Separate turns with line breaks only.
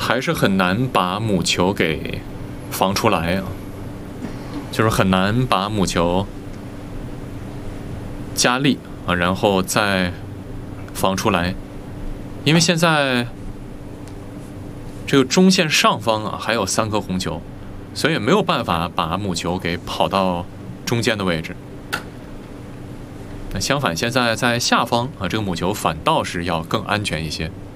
还是很难把母球给防出来啊，就是很难把母球加力啊，然后再防出来，因为现在这个中线上方啊还有3颗红球，所以没有办法把母球给跑到中间的位置。那相反，现在在下方啊，这个母球反倒是要更安全一些。